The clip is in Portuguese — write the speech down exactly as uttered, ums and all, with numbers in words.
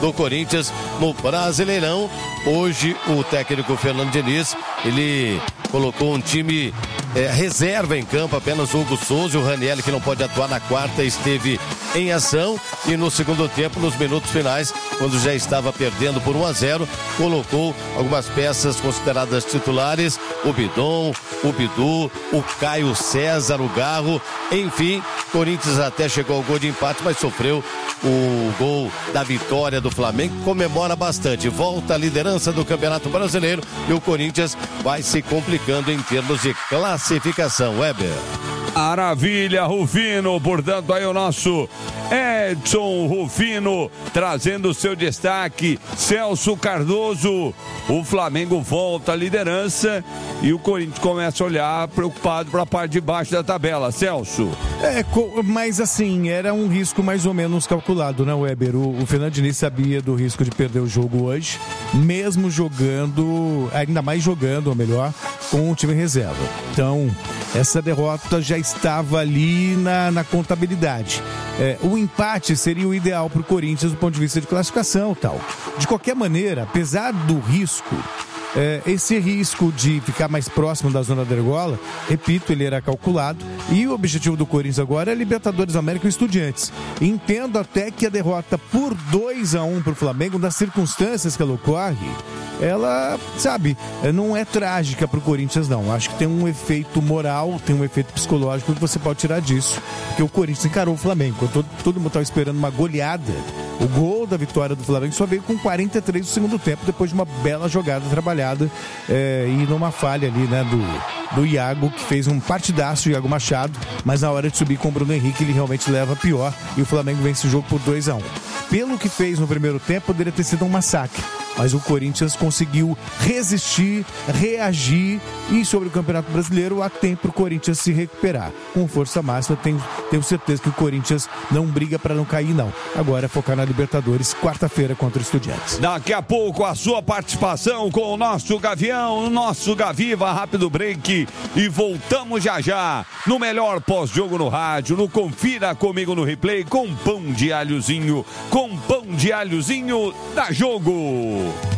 do Corinthians no Brasileirão. Hoje o técnico Fernando Diniz, ele colocou um time é, reserva em campo, apenas o Hugo Souza, o Ranieri, que não pode atuar na quarta, esteve em ação, e no segundo tempo, nos minutos finais, quando já estava perdendo por um a zero, colocou algumas peças consideradas titulares, o Bidon, o Bidu, o Caio César, o Garro, enfim, Corinthians até chegou ao gol de empate, mas sofreu o gol da vitória do Flamengo, comemora bastante, volta à liderança do Campeonato Brasileiro e o Corinthians vai se complicando em termos de classificação. Weber. Maravilha, Rufino, portanto aí o nosso Edson Rufino trazendo o seu destaque. Celso Cardoso, o Flamengo volta à liderança e o Corinthians começa a olhar preocupado para a parte de baixo da tabela. Celso. É, mas assim, era um risco mais ou menos calculado, né, Weber? O, o Fernando Diniz sabia do risco de perder o jogo hoje, mesmo jogando, ainda mais jogando, ou melhor, com o time reserva. Então, essa derrota já estava ali na, na contabilidade. É, o empate seria o ideal para o Corinthians do ponto de vista de classificação e tal. De qualquer maneira, apesar do risco, é, esse risco de ficar mais próximo da zona da argola, repito, ele era calculado, e o objetivo do Corinthians agora é Libertadores América e Estudiantes. Entendo até que a derrota por dois a um para o Flamengo, nas circunstâncias que ela ocorre, ela, sabe, não é trágica para o Corinthians, não. Acho que tem um efeito moral, tem um efeito psicológico que você pode tirar disso, porque o Corinthians encarou o Flamengo. Todo, todo mundo estava esperando uma goleada. O gol da vitória do Flamengo só veio com quarenta e três do segundo tempo, depois de uma bela jogada trabalhada é, e numa falha ali, né, do, do Iago, que fez um partidaço, o Iago Machado, mas na hora de subir com o Bruno Henrique, ele realmente leva a pior e o Flamengo vence o jogo por dois a um. Pelo que fez no primeiro tempo, poderia ter sido um massacre, mas o Corinthians conseguiu resistir, reagir, e sobre o Campeonato Brasileiro há tempo para o Corinthians se recuperar. Com força máxima, tenho, tenho certeza que o Corinthians não briga para não cair, não. Agora é focar na Libertadores, quarta-feira contra o Estudiantes. Daqui a pouco a sua participação com o nosso Gavião, o nosso Gaviva, rápido break, e voltamos já já no melhor pós-jogo no rádio, no Confira Comigo no Replay, com pão de alhozinho, com pão de alhozinho da Jogo.